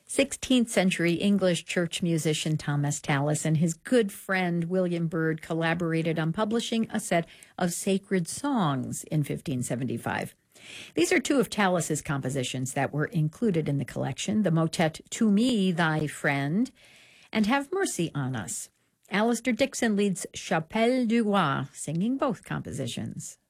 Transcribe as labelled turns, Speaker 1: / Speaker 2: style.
Speaker 1: 16th century English church musician Thomas Tallis and his good friend William Byrd collaborated on publishing a set of sacred songs in 1575. These are two of Tallis's compositions that were included in the collection, the motet To Me, Thy Friend, and Have Mercy on Us. Alistair Dixon leads Chapelle du Roi, singing both compositions.